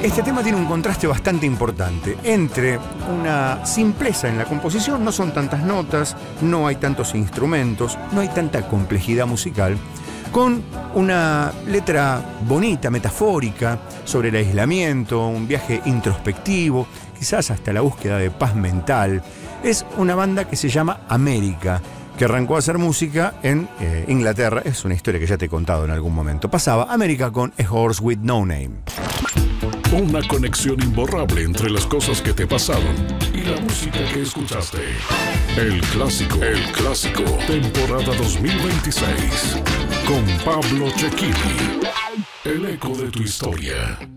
Este tema tiene un contraste bastante importante entre una simpleza en la composición, no son tantas notas, no hay tantos instrumentos, no hay tanta complejidad musical, con una letra bonita, metafórica, sobre el aislamiento, un viaje introspectivo, quizás hasta la búsqueda de paz mental. Es una banda que se llama América, que arrancó a hacer música en Inglaterra. Es una historia que ya te he contado en algún momento. Pasaba América con A Horse with No Name. Una conexión imborrable entre las cosas que te pasaron y la música que escuchaste. El clásico, temporada 2026, con Pablo Cecchini. El eco de tu historia.